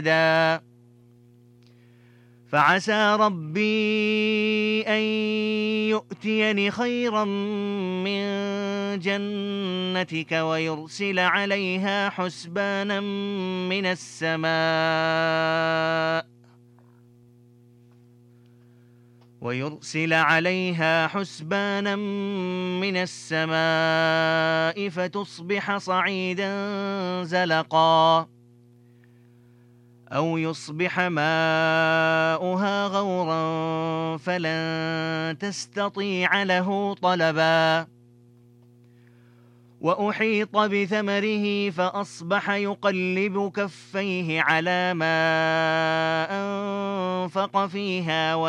فعسى ربي أن يؤتيني خيرا من جنتك ويرسل عليها حسبانا من السماء فتصبح صعيدا زلقا، أو يصبح ماؤها غورا فلن تستطيع له طلبا. وأحيط بثمره فأصبح يقلب كفيه على ما أنفق فيها